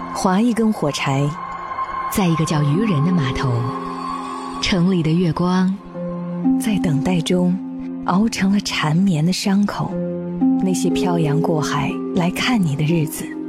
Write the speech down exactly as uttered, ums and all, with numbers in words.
划一根火柴， 在一个叫渔人的码头，城里的月光在等待中熬成了缠绵的伤口。那些漂洋过海来看你的日子，